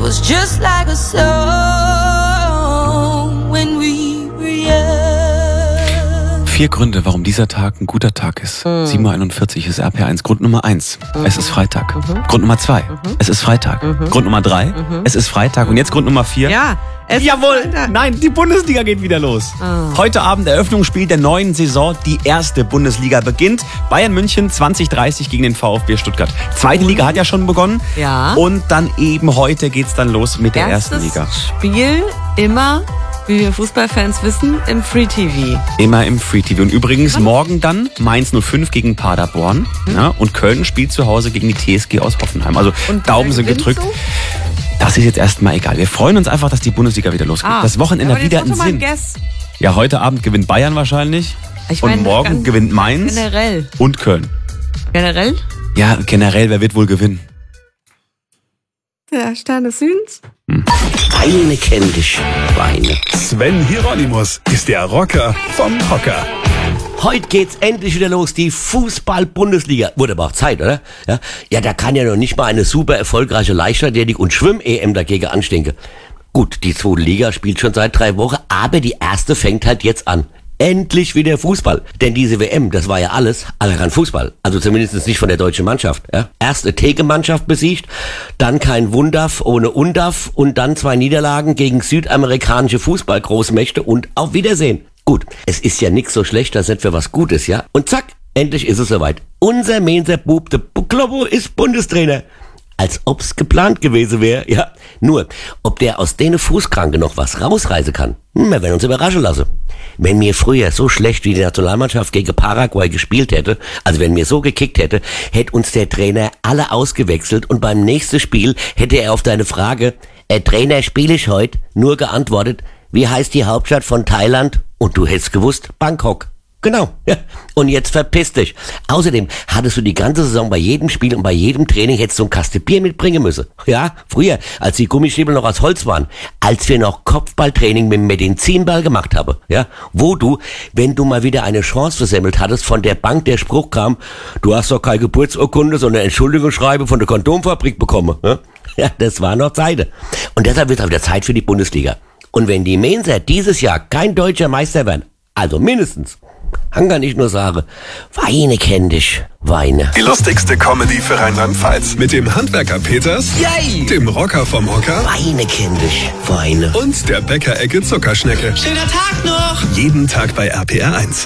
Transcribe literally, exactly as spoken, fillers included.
was just like a song when we were young. Vier Gründe, warum dieser Tag ein guter Tag ist. Mhm. sieben Uhr einundvierzig ist R P R eins. Grund Nummer eins, Mhm. es ist Freitag. Mhm. Grund Nummer zwei, Mhm. es ist Freitag. Mhm. Grund Nummer drei, Mhm. es ist Freitag. Und jetzt Grund Nummer vier. Ja, es Jawohl! ist Freitag. Nein, die Bundesliga geht wieder los. Ah. Heute Abend Eröffnungsspiel der neuen Saison. Die erste Bundesliga beginnt. Bayern München zwanzig dreißig gegen den VfB Stuttgart. Zweite Liga hat ja schon begonnen. Ja. Und dann eben heute geht's dann los mit der Erstes ersten Liga. Spiel immer, wie wir Fußballfans wissen, im Free-T V. Immer im Free-T V. Und übrigens morgen dann Mainz null fünf gegen Paderborn. Mhm. Ja, und Köln spielt zu Hause gegen die T S G aus Hoffenheim. Also Und Daumen wer sind gewinnt gedrückt. so? Das ist jetzt erstmal egal. Wir freuen uns einfach, dass die Bundesliga wieder losgeht. Ah, das Wochenende aber hat wieder jetzt einen mach doch mal Sinn. einen Guess. Ja, heute Abend gewinnt Bayern wahrscheinlich. Ich und meine, morgen ganz gewinnt Mainz Generell. und Köln. Generell? Ja, generell, wer wird wohl gewinnen? Der Sterne Südens. Weine kenn dich, Weine. Sven Hieronymus ist der Rocker vom Hocker. Heute geht's endlich wieder los, die Fußball-Bundesliga. Wurde aber auch Zeit, oder? Ja, ja, da kann ja noch nicht mal eine super erfolgreiche Leichtathletik- und Schwimm-E M dagegen anstinken. Gut, die zweite Liga spielt schon seit drei Wochen, aber die erste fängt halt jetzt an. Endlich wieder Fußball. Denn diese W M, das war ja alles, aber kein Fußball. Also zumindest nicht von der deutschen Mannschaft. Ja? Erst eine Theke-Mannschaft besiegt, dann kein Wundaf ohne Undaf und dann zwei Niederlagen gegen südamerikanische Fußballgroßmächte und auf Wiedersehen. Gut, es ist ja nix so schlecht, dass nicht für was Gutes, ja? Und zack, endlich ist es soweit. Unser Mainzer Bub, der Buklobo, ist Bundestrainer. Als ob's geplant gewesen wäre, ja. Nur, ob der aus denen Fußkranke noch was rausreißen kann, hm, wir werden uns überraschen lassen. Wenn mir früher so schlecht wie die Nationalmannschaft gegen Paraguay gespielt hätte, also wenn mir so gekickt hätte, hätte uns der Trainer alle ausgewechselt und beim nächsten Spiel hätte er auf deine Frage, äh, Trainer, spiele ich heute, nur geantwortet, wie heißt die Hauptstadt von Thailand? Und du hättest gewusst, Bangkok. Genau, ja. Und jetzt verpiss dich. Außerdem hattest du die ganze Saison bei jedem Spiel und bei jedem Training hättest du ein Kaste Bier mitbringen müssen. Ja, früher, als die Gummistiefel noch aus Holz waren, als wir noch Kopfballtraining mit dem Medizinball gemacht haben, ja, wo du, wenn du mal wieder eine Chance versemmelt hattest, von der Bank der Spruch kam, du hast doch keine Geburtsurkunde, sondern Entschuldigungsschreibe von der Kondomfabrik bekommen. Ja, ja, das war noch Zeit. Und deshalb wird es wieder Zeit für die Bundesliga. Und wenn die Mainzer dieses Jahr kein deutscher Meister werden, also mindestens, dann kann ich nur sagen, Weine kenn dich, Weine. Die lustigste Comedy für Rheinland-Pfalz. Mit dem Handwerker Peters, Yay! dem Rocker vom Hocker Weine kenn dich, Weine. und der Bäckerecke Zuckerschnecke. Schöner Tag noch! Jeden Tag bei R P R eins.